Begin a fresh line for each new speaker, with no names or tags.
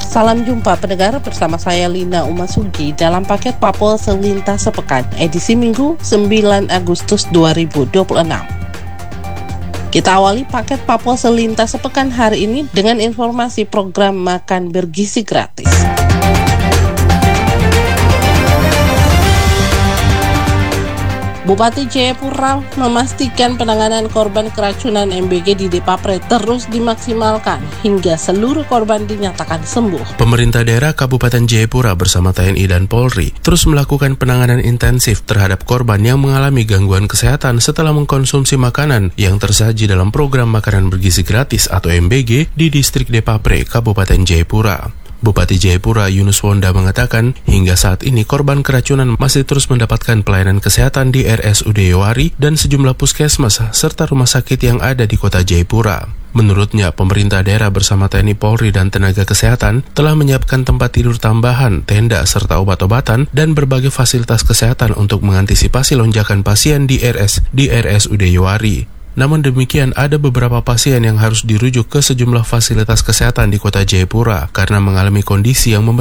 Salam jumpa pendengar, bersama saya Lina Umasugi dalam paket Papua Selintas Sepekan edisi Minggu 9 Agustus 2026. Kita awali paket Papua Selintas Sepekan hari ini dengan informasi program makan bergizi gratis. Bupati Jayapura memastikan penanganan korban keracunan MBG di Depapre terus dimaksimalkan hingga seluruh korban dinyatakan sembuh.
Pemerintah daerah Kabupaten Jayapura bersama TNI dan Polri terus melakukan penanganan intensif terhadap korban yang mengalami gangguan kesehatan setelah mengkonsumsi makanan yang tersaji dalam program makanan bergizi gratis atau MBG di distrik Depapre, Kabupaten Jayapura. Bupati Jayapura Yunus Wonda mengatakan hingga saat ini korban keracunan masih terus mendapatkan pelayanan kesehatan di RSUD Yowari dan sejumlah puskesmas serta rumah sakit yang ada di kota Jayapura. Menurutnya, pemerintah daerah bersama TNI Polri dan tenaga kesehatan telah menyiapkan tempat tidur tambahan, tenda, serta obat-obatan dan berbagai fasilitas kesehatan untuk mengantisipasi lonjakan pasien di RSUD Yowari. Namun demikian, ada beberapa pasien yang harus dirujuk ke sejumlah fasilitas kesehatan di kota Jayapura karena mengalami kondisi yang